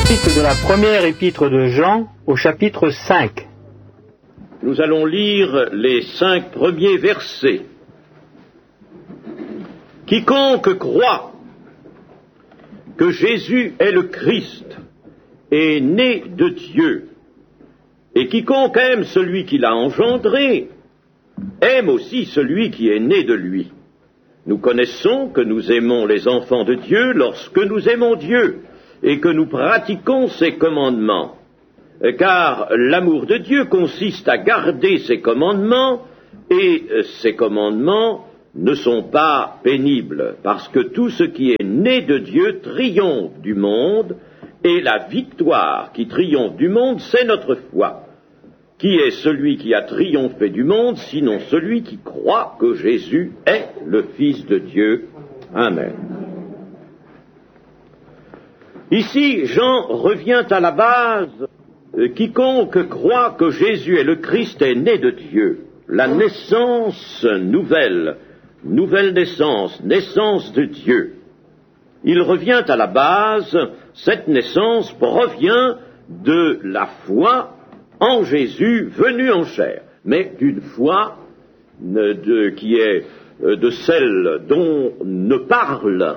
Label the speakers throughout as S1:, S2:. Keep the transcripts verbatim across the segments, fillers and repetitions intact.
S1: suite de la première épître de Jean au chapitre cinq.
S2: Nous allons lire les cinq premiers versets. Quiconque croit que Jésus est le Christ est né de Dieu, et quiconque aime celui qui l'a engendré aime aussi celui qui est né de lui. Nous connaissons que nous aimons les enfants de Dieu lorsque nous aimons Dieu et que nous pratiquons ses commandements. Car l'amour de Dieu consiste à garder ses commandements, et ces commandements ne sont pas pénibles, parce que tout ce qui est né de Dieu triomphe du monde, et la victoire qui triomphe du monde, c'est notre foi. Qui est celui qui a triomphé du monde, sinon celui qui croit que Jésus est le Fils de Dieu? Amen. Ici, Jean revient à la base. Quiconque croit que Jésus est le Christ est né de Dieu. La naissance nouvelle, nouvelle naissance, naissance de Dieu. Il revient à la base. Cette naissance provient de la foi en Jésus venu en chair, mais d'une foi de, qui est de celle dont ne parle,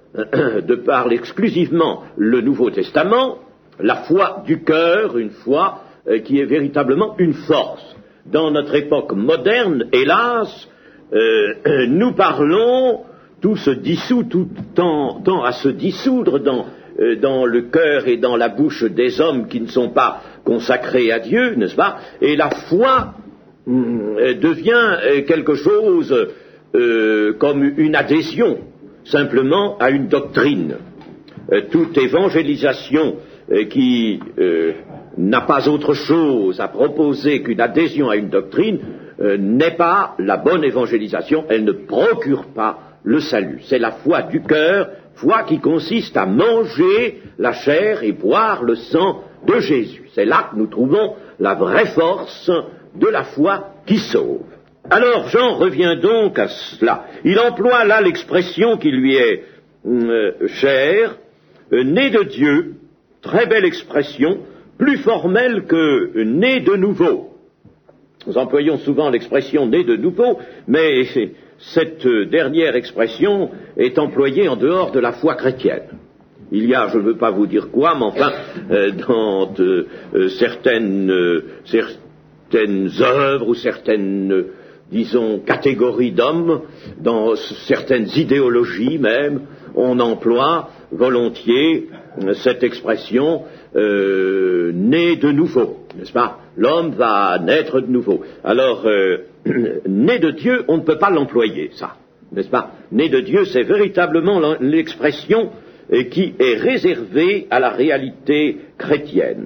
S2: de parle exclusivement le Nouveau Testament, la foi du cœur, une foi qui est véritablement une force. Dans notre époque moderne, hélas, euh, nous parlons, tout se dissout, tout tend, tend à se dissoudre dans, euh, dans le cœur et dans la bouche des hommes qui ne sont pas consacrés à Dieu, n'est-ce pas? Et la foi euh, devient euh, quelque chose euh, comme une adhésion, simplement à une doctrine. Euh, toute évangélisation euh, qui euh, n'a pas autre chose à proposer qu'une adhésion à une doctrine euh, n'est pas la bonne évangélisation, elle ne procure pas le salut. C'est la foi du cœur, foi qui consiste à manger la chair et boire le sang de Jésus. C'est là que nous trouvons la vraie force de la foi qui sauve. Alors Jean revient donc à cela. Il emploie là l'expression qui lui est euh, chère, euh, né de Dieu, très belle expression, plus formelle que euh, né de nouveau. Nous employons souvent l'expression né de nouveau, mais cette euh, dernière expression est employée en dehors de la foi chrétienne. Il y a, je ne veux pas vous dire quoi, mais enfin, euh, dans euh, euh, certaines, euh, certaines œuvres ou certaines, euh, disons, catégories d'hommes, dans certaines idéologies même, on emploie volontiers euh, cette expression euh, « né de nouveau », n'est-ce pas? L'homme va naître de nouveau. Alors, euh, né de Dieu, on ne peut pas l'employer, ça, n'est-ce pas? Né de Dieu, c'est véritablement l'expression et qui est réservé à la réalité chrétienne.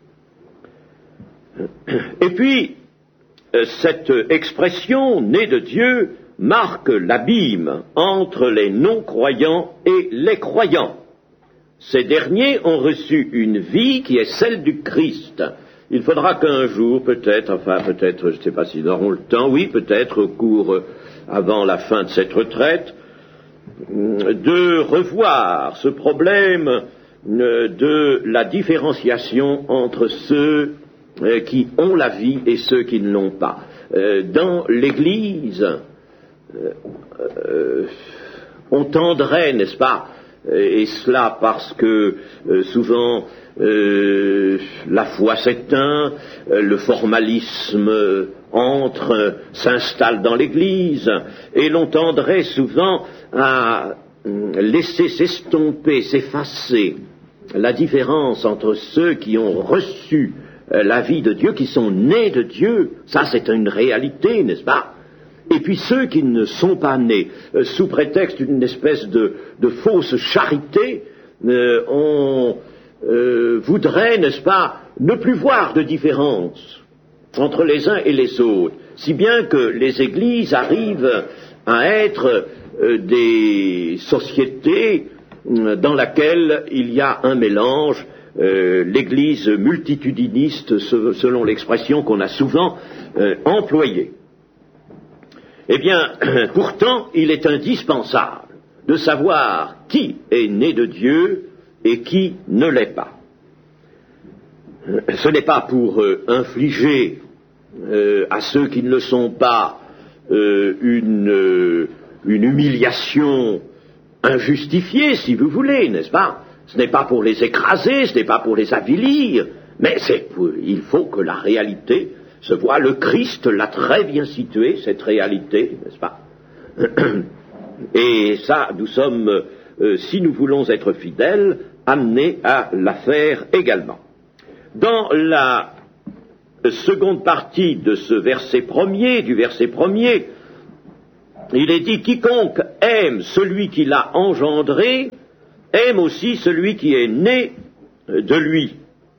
S2: Et puis, cette expression, née de Dieu, marque l'abîme entre les non-croyants et les croyants. Ces derniers ont reçu une vie qui est celle du Christ. Il faudra qu'un jour, peut-être, enfin peut-être, je ne sais pas s'ils auront le temps, oui, peut-être au cours, avant la fin de cette retraite, de revoir ce problème de la différenciation entre ceux qui ont la vie et ceux qui ne l'ont pas. Dans l'Église, on tendrait, n'est-ce pas, et cela parce que souvent euh, la foi s'éteint, le formalisme entre, s'installe dans l'Église, et l'on tendrait souvent à laisser s'estomper, s'effacer la différence entre ceux qui ont reçu la vie de Dieu, qui sont nés de Dieu, ça c'est une réalité, n'est-ce pas? Et puis ceux qui ne sont pas nés, euh, sous prétexte d'une espèce de, de fausse charité, euh, on euh, voudrait, n'est-ce pas, ne plus voir de différence entre les uns et les autres, si bien que les églises arrivent à être euh, des sociétés euh, dans lesquelles il y a un mélange, euh, l'église multitudiniste, selon l'expression qu'on a souvent euh, employée. Eh bien, pourtant, il est indispensable de savoir qui est né de Dieu et qui ne l'est pas. ce n'est pas pour euh, infliger euh, à ceux qui ne le sont pas euh, une, euh, une humiliation injustifiée, si vous voulez, n'est-ce pas? Ce n'est pas pour les écraser, ce n'est pas pour les avilir, mais c'est pour, il faut que la réalité se voit. Le Christ l'a très bien située, cette réalité, n'est-ce pas? Et ça, nous sommes, euh, si nous voulons être fidèles, amenés à la faire également. Dans la seconde partie de ce verset premier, du verset premier, il est dit « Quiconque aime celui qui l'a engendré, aime aussi celui qui est né de lui. »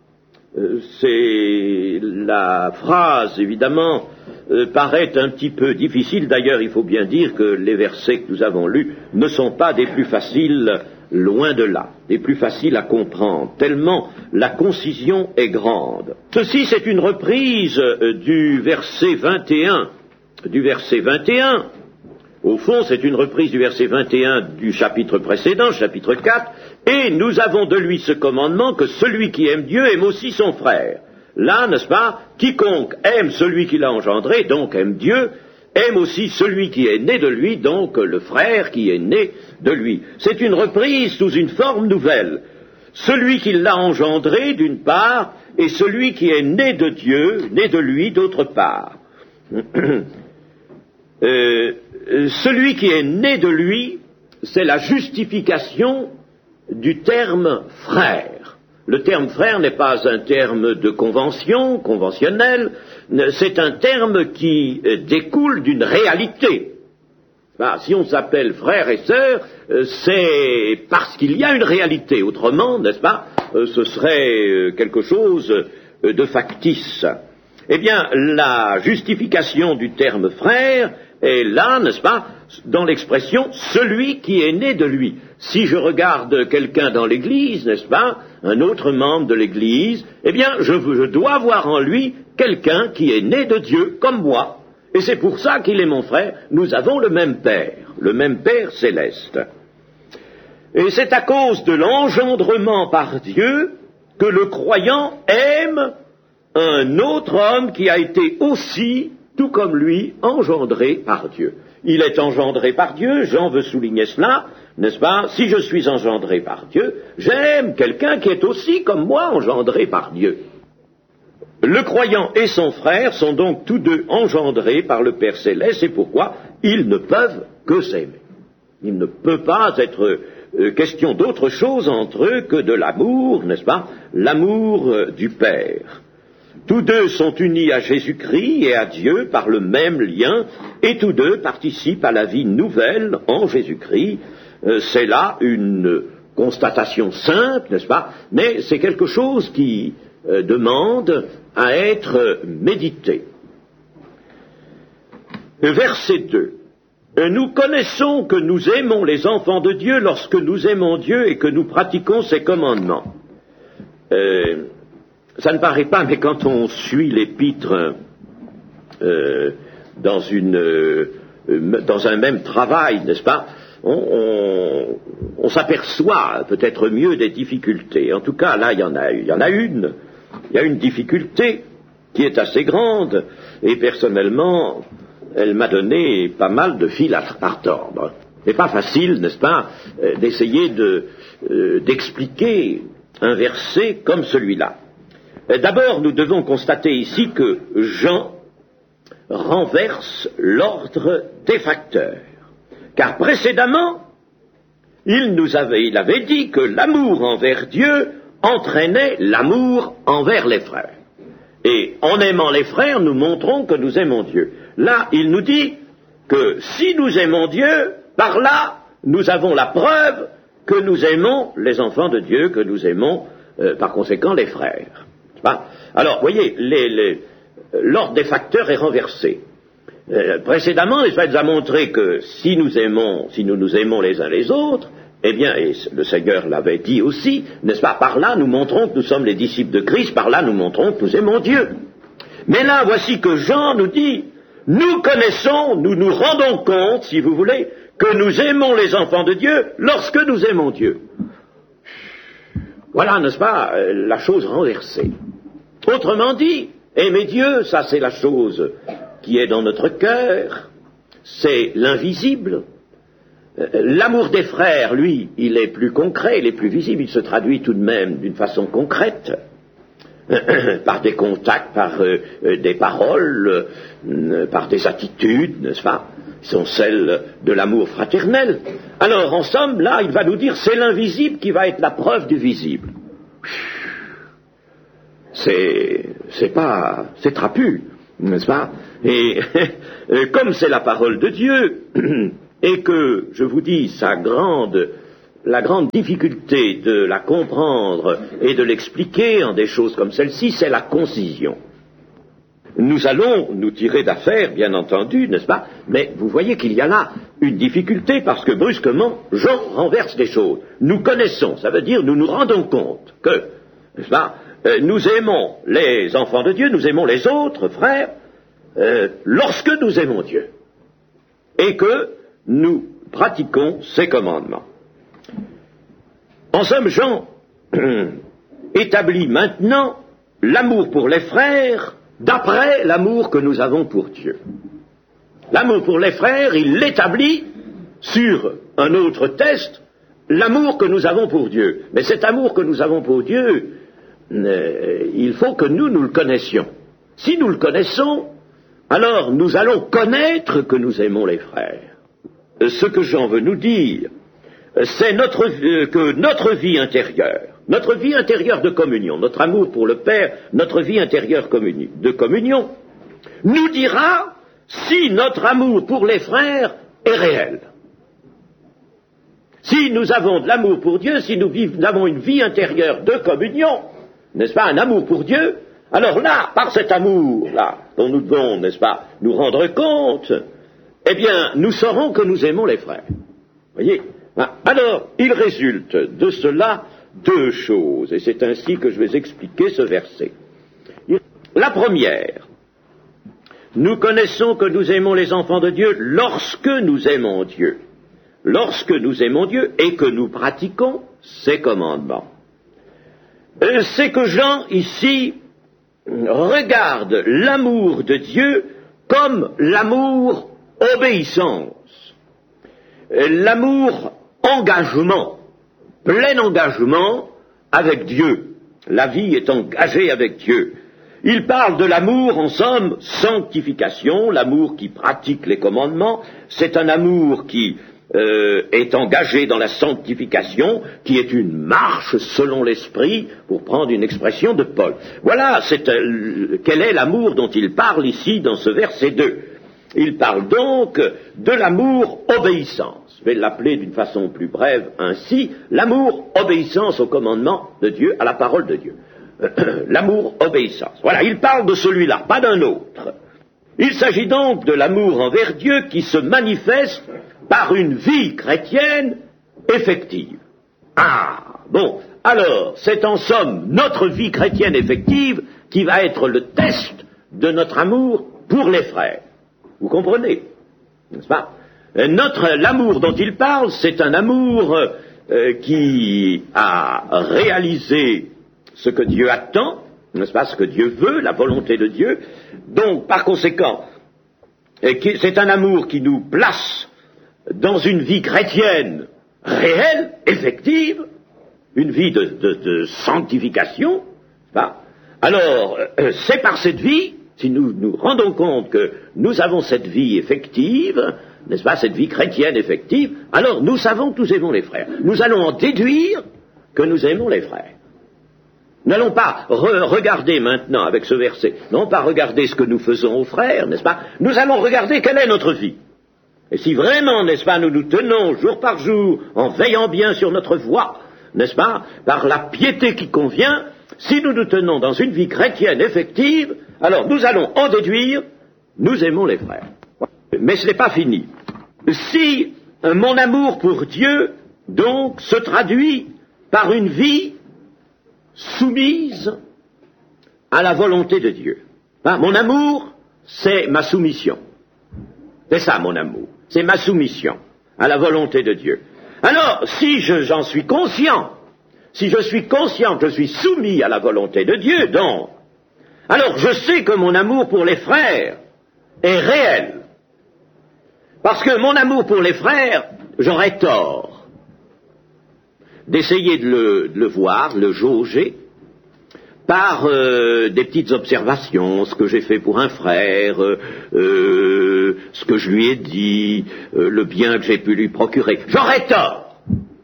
S2: C'est la phrase, évidemment, euh, paraît un petit peu difficile. D'ailleurs, il faut bien dire que les versets que nous avons lus ne sont pas des plus faciles, loin de là, des plus faciles à comprendre, tellement la concision est grande. Ceci, c'est une reprise euh, du verset vingt et un, du verset vingt et un. Au fond, c'est une reprise du verset vingt et un du chapitre précédent, chapitre quatre, et nous avons de lui ce commandement que celui qui aime Dieu aime aussi son frère. Là, n'est-ce pas, quiconque aime celui qui l'a engendré, donc aime Dieu, aime aussi celui qui est né de lui, donc le frère qui est né de lui. C'est une reprise sous une forme nouvelle. Celui qui l'a engendré, d'une part, et celui qui est né de Dieu, né de lui, d'autre part. euh, celui qui est né de lui, c'est la justification du terme frère. Le terme frère n'est pas un terme de convention, conventionnel, c'est un terme qui découle d'une réalité. Ben, si on s'appelle frère et sœur, c'est parce qu'il y a une réalité. Autrement, n'est-ce pas, ce serait quelque chose de factice. Eh bien, la justification du terme frère est là, n'est-ce pas, dans l'expression « celui qui est né de lui ». Si je regarde quelqu'un dans l'Église, n'est-ce pas, un autre membre de l'Église, eh bien, je, je dois voir en lui quelqu'un qui est né de Dieu, comme moi. Et c'est pour ça qu'il est mon frère. Nous avons le même Père, le même Père céleste. Et c'est à cause de l'engendrement par Dieu que le croyant aime un autre homme qui a été aussi, tout comme lui, engendré par Dieu. Il est engendré par Dieu, Jean veut souligner cela, n'est-ce pas? Si je suis engendré par Dieu, j'aime quelqu'un qui est aussi, comme moi, engendré par Dieu. Le croyant et son frère sont donc tous deux engendrés par le Père Céleste, c'est pourquoi ils ne peuvent que s'aimer. Il ne peut pas être euh, question d'autre chose entre eux que de l'amour, n'est-ce pas? L'amour euh, du Père. Tous deux sont unis à Jésus-Christ et à Dieu par le même lien, et tous deux participent à la vie nouvelle en Jésus-Christ. Euh, c'est là une constatation simple, n'est-ce pas? Mais c'est quelque chose qui euh, demande à être médité. Verset deux. Nous connaissons que nous aimons les enfants de Dieu lorsque nous aimons Dieu et que nous pratiquons ses commandements. Euh, ça ne paraît pas, mais quand on suit l'épître euh, dans, une, euh, dans un même travail, n'est-ce pas, on, on, on s'aperçoit peut-être mieux des difficultés. En tout cas, là, il y en a, il y en a une. Il y a une difficulté qui est assez grande, et personnellement, elle m'a donné pas mal de fil à retordre. C'est pas facile, n'est-ce pas, d'essayer de, euh, d'expliquer un verset comme celui-là. D'abord, nous devons constater ici que Jean renverse l'ordre des facteurs. Car précédemment, il nous avait, il avait dit que l'amour envers Dieu entraînait l'amour envers les frères. Et en aimant les frères, nous montrons que nous aimons Dieu. Là, il nous dit que si nous aimons Dieu, par là, nous avons la preuve que nous aimons les enfants de Dieu, que nous aimons, euh, par conséquent, les frères. Pas Alors, voyez, les, les, l'ordre des facteurs est renversé. Euh, précédemment, il nous a montré que si nous aimons, si nous nous aimons les uns les autres, eh bien, et le Seigneur l'avait dit aussi, n'est-ce pas, par là nous montrons que nous sommes les disciples de Christ, par là nous montrons que nous aimons Dieu. Mais là, voici que Jean nous dit, nous connaissons, nous nous rendons compte, si vous voulez, que nous aimons les enfants de Dieu lorsque nous aimons Dieu. Voilà, n'est-ce pas, la chose renversée. Autrement dit, aimer Dieu, ça c'est la chose qui est dans notre cœur, c'est l'invisible. L'amour des frères, lui, il est plus concret, il est plus visible, il se traduit tout de même d'une façon concrète, par des contacts, par euh, des paroles, euh, par des attitudes, n'est-ce pas, qui sont celles de l'amour fraternel. Alors, en somme, là, il va nous dire, c'est l'invisible qui va être la preuve du visible. C'est, c'est pas, c'est trapu, n'est-ce pas? Et comme c'est la parole de Dieu, et que, je vous dis, sa grande, la grande difficulté de la comprendre et de l'expliquer en des choses comme celle-ci, c'est la concision. Nous allons nous tirer d'affaire, bien entendu, n'est-ce pas? Mais vous voyez qu'il y a là une difficulté parce que brusquement, Jean renverse les choses. Nous connaissons, ça veut dire nous nous rendons compte que, n'est-ce pas, euh, nous aimons les enfants de Dieu, nous aimons les autres frères, euh, lorsque nous aimons Dieu. Et que nous pratiquons ses commandements. En somme, Jean établit maintenant l'amour pour les frères d'après l'amour que nous avons pour Dieu. L'amour pour les frères, il l'établit sur un autre test, l'amour que nous avons pour Dieu. Mais cet amour que nous avons pour Dieu, euh, il faut que nous, nous le connaissions. Si nous le connaissons, alors nous allons connaître que nous aimons les frères. Ce que Jean veut nous dire, c'est notre, euh, que notre vie intérieure, notre vie intérieure de communion, notre amour pour le Père, notre vie intérieure communi- de communion, nous dira si notre amour pour les frères est réel. Si nous avons de l'amour pour Dieu, si nous, vivons, nous avons une vie intérieure de communion, n'est-ce pas, un amour pour Dieu, alors là, par cet amour-là, dont nous devons, n'est-ce pas, nous rendre compte, eh bien, nous saurons que nous aimons les frères. Voyez ? Alors, il résulte de cela deux choses, et c'est ainsi que je vais expliquer ce verset. La première, nous connaissons que nous aimons les enfants de Dieu lorsque nous aimons Dieu. Lorsque nous aimons Dieu et que nous pratiquons ses commandements. C'est que Jean, ici, regarde l'amour de Dieu comme l'amour obéissance, l'amour engagement, plein engagement avec Dieu. La vie est engagée avec Dieu. Il parle de l'amour, en somme, sanctification, l'amour qui pratique les commandements, c'est un amour qui euh, est engagé dans la sanctification, qui est une marche selon l'esprit, pour prendre une expression de Paul. Voilà c'est, euh, quel est l'amour dont il parle ici dans ce verset deux. Il parle donc de l'amour obéissance. Je vais l'appeler d'une façon plus brève ainsi, l'amour obéissance au commandement de Dieu, à la parole de Dieu. L'amour obéissance. Voilà, il parle de celui-là, pas d'un autre. Il s'agit donc de l'amour envers Dieu qui se manifeste par une vie chrétienne effective. Ah, bon, alors, c'est en somme notre vie chrétienne effective qui va être le test de notre amour pour les frères. Vous comprenez, n'est-ce pas? Notre, l'amour dont il parle, c'est un amour euh, qui a réalisé ce que Dieu attend, n'est-ce pas, ce que Dieu veut, la volonté de Dieu. Donc, par conséquent, c'est un amour qui nous place dans une vie chrétienne réelle, effective, une vie de, de, de sanctification. N'est-ce pas? Alors, euh, c'est par cette vie, si nous nous rendons compte que nous avons cette vie effective, n'est-ce pas, cette vie chrétienne effective, alors nous savons que nous aimons les frères. Nous allons en déduire que nous aimons les frères. Nous n'allons pas re- regarder maintenant avec ce verset, non pas regarder ce que nous faisons aux frères, n'est-ce pas? Nous allons regarder quelle est notre vie. Et si vraiment, n'est-ce pas, nous nous tenons jour par jour en veillant bien sur notre voie, n'est-ce pas, par la piété qui convient, si nous nous tenons dans une vie chrétienne effective, alors nous allons en déduire, nous aimons les frères. Mais ce n'est pas fini. Si euh, mon amour pour Dieu, donc, se traduit par une vie soumise à la volonté de Dieu. Hein, mon amour, c'est ma soumission. C'est ça mon amour, c'est ma soumission à la volonté de Dieu. Alors, si je, j'en suis conscient, si je suis conscient que je suis soumis à la volonté de Dieu, donc, alors je sais que mon amour pour les frères est réel. Parce que mon amour pour les frères, j'aurais tort d'essayer de le, de le voir, de le jauger, par euh, des petites observations, ce que j'ai fait pour un frère, euh, euh, ce que je lui ai dit, euh, le bien que j'ai pu lui procurer. J'aurais tort.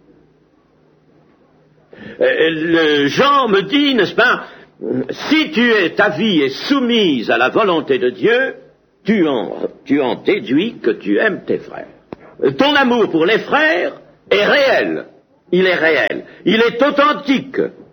S2: Euh, le Jean me dit, n'est-ce pas, si tu es, ta vie est soumise à la volonté de Dieu, tu en, tu en déduis que tu aimes tes frères. Ton amour pour les frères est réel. Il est réel. Il est authentique.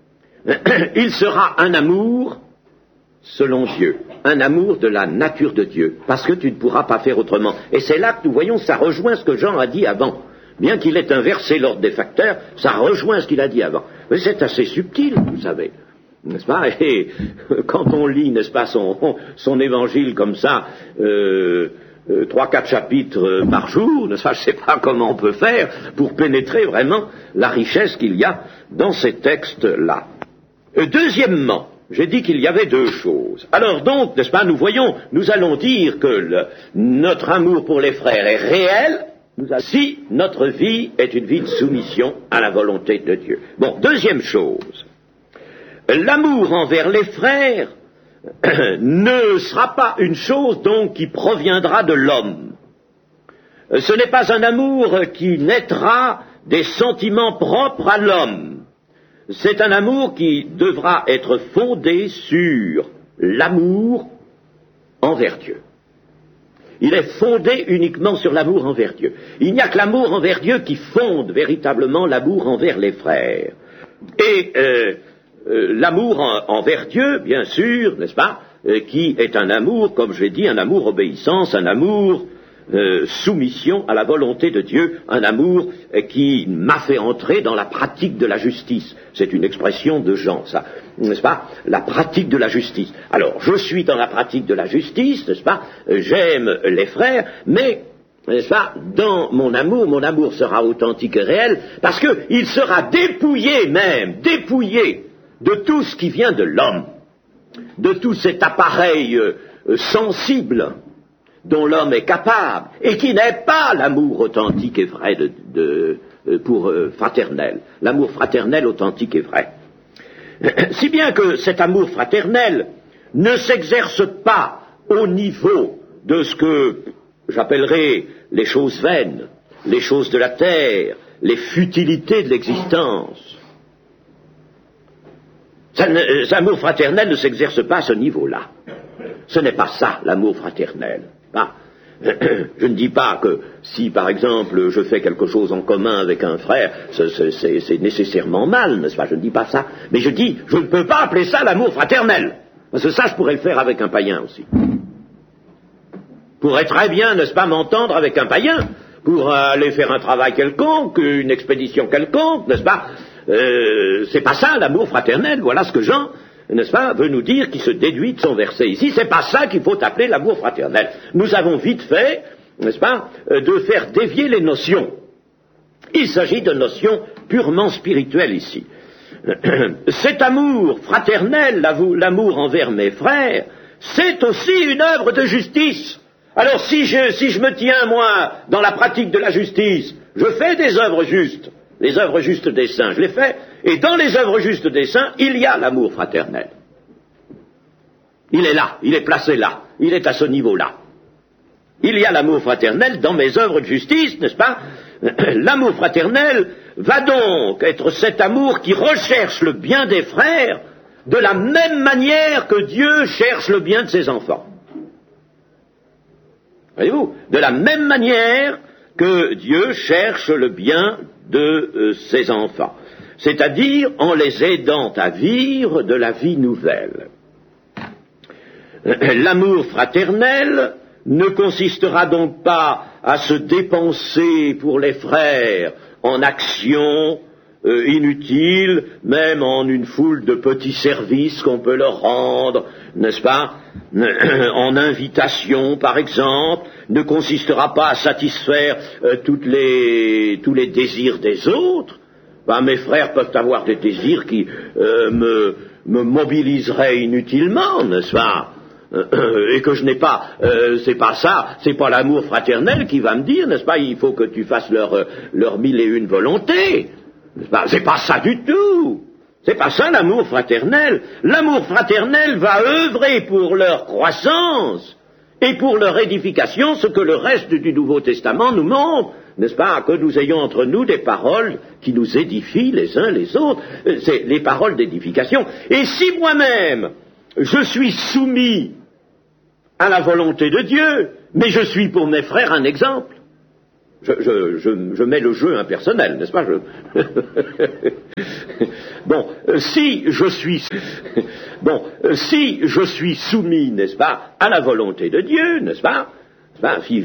S2: Il sera un amour selon Dieu, un amour de la nature de Dieu, parce que tu ne pourras pas faire autrement. Et c'est là que nous voyons, ça rejoint ce que Jean a dit avant. Bien qu'il ait inversé l'ordre des facteurs, ça rejoint ce qu'il a dit avant. Mais c'est assez subtil, vous savez, n'est-ce pas? Et quand on lit, n'est-ce pas, son, son évangile comme ça, euh, euh, trois, quatre chapitres euh, par jour, n'est-ce pas? Je ne sais pas comment on peut faire pour pénétrer vraiment la richesse qu'il y a dans ces textes-là. Euh, deuxièmement, j'ai dit qu'il y avait deux choses. Alors donc, n'est-ce pas, nous voyons, nous allons dire que le, notre amour pour les frères est réel, nous allons, si notre vie est une vie de soumission à la volonté de Dieu. Bon, deuxième chose, l'amour envers les frères ne sera pas une chose donc qui proviendra de l'homme. Ce n'est pas un amour qui naîtra des sentiments propres à l'homme. C'est un amour qui devra être fondé sur l'amour envers Dieu. Il est fondé uniquement sur l'amour envers Dieu. Il n'y a que l'amour envers Dieu qui fonde véritablement l'amour envers les frères. Et euh, euh, l'amour en, envers Dieu, bien sûr, n'est-ce pas, euh, qui est un amour, comme je l'ai dit, un amour obéissance, un amour Euh, soumission à la volonté de Dieu, un amour euh, qui m'a fait entrer dans la pratique de la justice. C'est une expression de Jean, ça, n'est-ce pas? La pratique de la justice. Alors, je suis dans la pratique de la justice, n'est-ce pas? euh, J'aime les frères, mais, n'est-ce pas, dans mon amour, mon amour sera authentique et réel, parce qu'il sera dépouillé même, dépouillé de tout ce qui vient de l'homme, de tout cet appareil euh, euh, sensible dont l'homme est capable, et qui n'est pas l'amour authentique et vrai de, de, de, pour euh, fraternel, l'amour fraternel authentique et vrai. Si bien que cet amour fraternel ne s'exerce pas au niveau de ce que j'appellerais les choses vaines, les choses de la terre, les futilités de l'existence. Cet amour fraternel ne s'exerce pas à ce niveau-là. Ce n'est pas ça, l'amour fraternel. Ah, je ne dis pas que si, par exemple, je fais quelque chose en commun avec un frère, c'est nécessairement mal, n'est-ce pas? Je ne dis pas ça. Mais je dis, je ne peux pas appeler ça l'amour fraternel. Parce que ça, je pourrais le faire avec un païen aussi. Je pourrais très bien, n'est-ce pas, m'entendre avec un païen pour aller faire un travail quelconque, une expédition quelconque, n'est-ce pas? euh, C'est pas ça, l'amour fraternel. Voilà ce que Jean, n'est-ce pas, veut nous dire, qui se déduit de son verset ici. C'est pas ça qu'il faut appeler l'amour fraternel. Nous avons vite fait, n'est-ce pas, de faire dévier les notions. Il s'agit de notions purement spirituelles ici. Cet amour fraternel, l'amour envers mes frères, c'est aussi une œuvre de justice. Alors si je, si je me tiens, moi, dans la pratique de la justice, je fais des œuvres justes. Les œuvres justes des saints, je les fais, et dans les œuvres justes des saints, il y a l'amour fraternel. Il est là, il est placé là, il est à ce niveau-là. Il y a l'amour fraternel dans mes œuvres de justice, n'est-ce pas? L'amour fraternel va donc être cet amour qui recherche le bien des frères de la même manière que Dieu cherche le bien de ses enfants. Voyez-vous? De la même manière que Dieu cherche le bien de euh, ses enfants, c'est-à-dire en les aidant à vivre de la vie nouvelle. L'amour fraternel ne consistera donc pas à se dépenser pour les frères en actions euh, inutiles, même en une foule de petits services qu'on peut leur rendre, n'est-ce pas, en invitation par exemple, ne consistera pas à satisfaire euh, toutes les, tous les désirs des autres, Ben, mes frères peuvent avoir des désirs qui euh, me, me mobiliseraient inutilement, n'est-ce pas? Et que je n'ai pas, euh, c'est pas ça, c'est pas l'amour fraternel qui va me dire, n'est-ce pas, il faut que tu fasses leur, leur mille et une volontés. N'est-ce pas? C'est pas ça du tout. C'est pas ça l'amour fraternel. L'amour fraternel va œuvrer pour leur croissance et pour leur édification, ce que le reste du Nouveau Testament nous montre. N'est-ce pas, que nous ayons entre nous des paroles qui nous édifient les uns les autres. C'est les paroles d'édification. Et si moi-même, je suis soumis à la volonté de Dieu, mais je suis pour mes frères un exemple. Je, je, je, je mets le jeu impersonnel, n'est-ce pas? je... Bon, euh, si je suis... Bon, euh, si je suis soumis, n'est-ce pas, à la volonté de Dieu, n'est-ce pas, n'est-ce pas